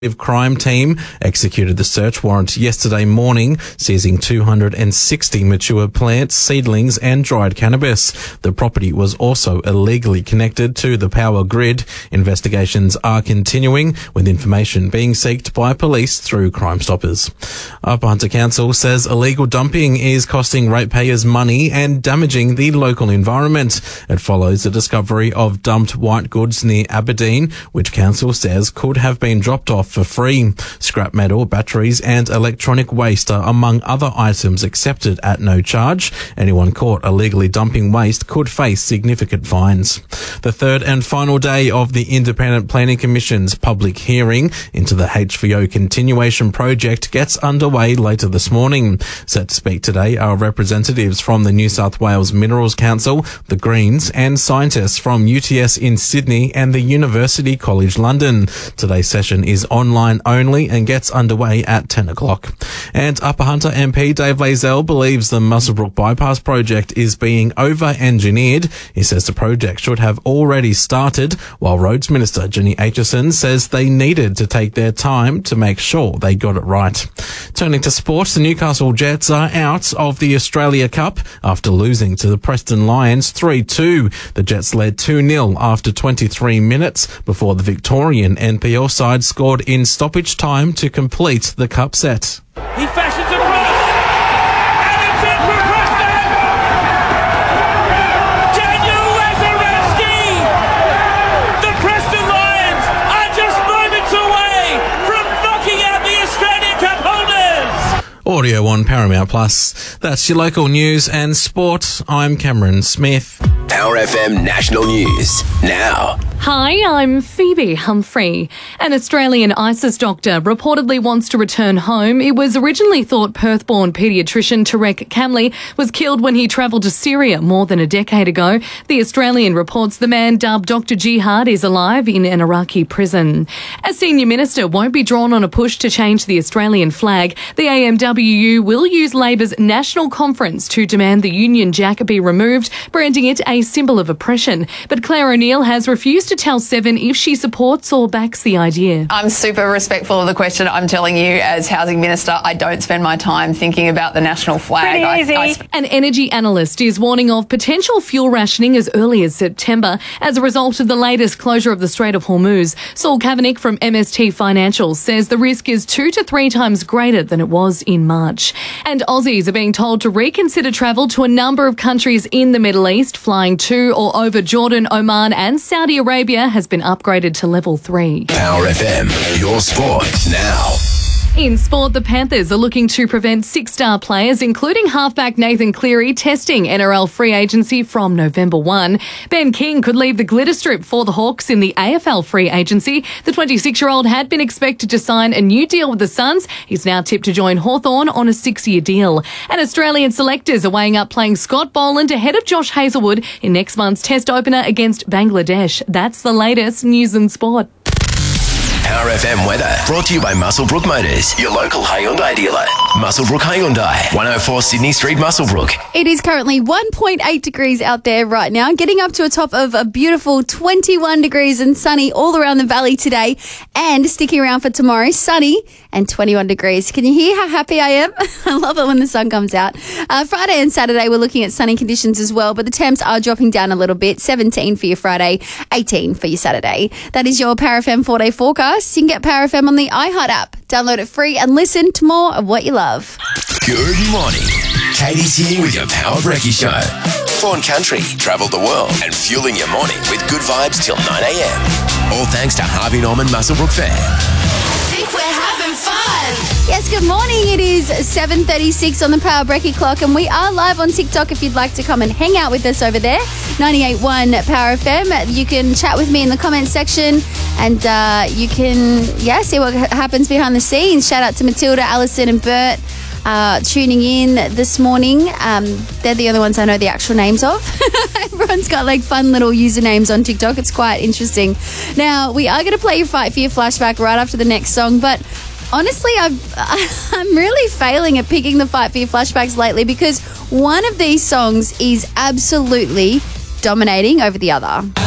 Crime team executed the search warrant yesterday morning, seizing 260 mature plants, seedlings and dried cannabis. The property was also illegally connected to the power grid. Investigations are continuing, with information being sought by police through Crime Stoppers. Upper Hunter Council says illegal dumping is costing ratepayers money and damaging the local environment. It follows the discovery of dumped white goods near Aberdeen, which council says could have been dropped off for free. Scrap metal, batteries and electronic waste are among other items accepted at no charge. Anyone caught illegally dumping waste could face significant fines. The third and final day of the Independent Planning Commission's public hearing into the HVO continuation project gets underway later this morning. Set to speak today are representatives from the New South Wales Minerals Council, the Greens and scientists from UTS in Sydney and the University College London. Today's session is online only and gets underway at 10 o'clock. And Upper Hunter MP Dave Lazell believes the Muswellbrook Bypass project is being over-engineered. He says the project should have already started, while Roads Minister Jenny Aitchison says they needed to take their time to make sure they got it right. Turning to sport, the Newcastle Jets are out of the Australia Cup after losing to the Preston Lions 3-2. The Jets led 2-0 after 23 minutes before the Victorian NPL side scored in stoppage time to complete the cup set. He fashions a cross, and it's in for Preston! Daniel Lazarevsky! The Preston Lions are just moments away from knocking out the Australian Cup holders! Audio on Paramount Plus. That's your local news and sport. I'm Cameron Smith. Power FM National News now. Hi, I'm Phoebe Humphrey. An Australian ISIS doctor reportedly wants to return home. It was originally thought Perth-born paediatrician Tarek Kamli was killed when he travelled to Syria more than a decade ago. The Australian reports the man dubbed Dr. Jihad is alive in an Iraqi prison. A senior minister won't be drawn on a push to change the Australian flag. The AMWU will use Labor's national conference to demand the Union Jack be removed, branding it a symbol of oppression. But Claire O'Neill has refused to tell Seven if she supports or backs the idea. I'm super respectful of the question. I'm telling you, as Housing Minister, I don't spend my time thinking about the national flag. Pretty easy. An energy analyst is warning of potential fuel rationing as early as September as a result of the latest closure of the Strait of Hormuz. Saul Kavanagh from MST Financial says the risk is 2 to 3 times greater than it was in March. And Aussies are being told to reconsider travel to a number of countries in the Middle East. Flying to or over Jordan, Oman and Saudi Arabia has been upgraded to level 3. Power FM, your sport now. In sport, the Panthers are looking to prevent 6-star players, including halfback Nathan Cleary, testing NRL free agency from November 1. Ben King could leave the glitter strip for the Hawks in the AFL free agency. The 26-year-old had been expected to sign a new deal with the Suns. He's now tipped to join Hawthorn on a 6-year deal. And Australian selectors are weighing up playing Scott Boland ahead of Josh Hazlewood in next month's test opener against Bangladesh. That's the latest news and sport. Power FM weather brought to you by Muswellbrook Motors, your local Hyundai dealer. Muswellbrook Hyundai, 104 Sydney Street, Muswellbrook. It is currently 1.8 degrees out there right now, getting up to a top of a beautiful 21 degrees and sunny all around the valley today, and sticking around for tomorrow, sunny and 21 degrees. Can you hear how happy I am? I love it when the sun comes out. Friday and Saturday, we're looking at sunny conditions as well, but the temps are dropping down a little bit. 17 for your Friday, 18 for your Saturday. That is your Power FM 4-day forecast. You can get Power FM on the iHeart app. Download it free and listen to more of what you love. Good morning. Katie's here with your Power Brekkie Show. Fawn Country, travel the world and fueling your morning with good vibes till 9 a.m. All thanks to Harvey Norman Muswellbrook Fair. Think we're having fun. Yes, good morning. It is 7:36 on the Power Brekkie clock, and we are live on TikTok if you'd like to come and hang out with us over there. 98.1 Power FM. You can chat with me in the comments section, and you can, see what happens behind the scenes. Shout out to Matilda, Alison and Bert tuning in this morning. They're the only ones I know the actual names of. Everyone's got like fun little usernames on TikTok. It's quite interesting. Now, we are going to play your Fight for Your Flashback right after the next song, but honestly, I'm really failing at picking the Fight for Your Flashbacks lately because one of these songs is absolutely dominating over the other.